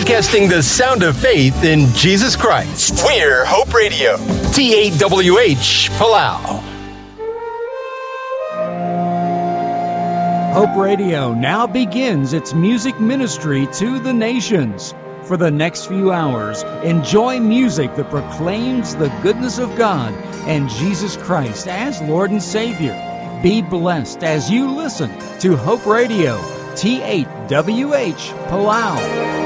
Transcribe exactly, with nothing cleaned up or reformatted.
broadcasting the sound of faith in Jesus Christ. We're Hope Radio. T eight W H, Palau. Hope Radio now begins its music ministry to the nations. For the next few hours, enjoy music that proclaims the goodness of God and Jesus Christ as Lord and Savior. Be blessed as you listen to Hope Radio, T eight W H, Palau.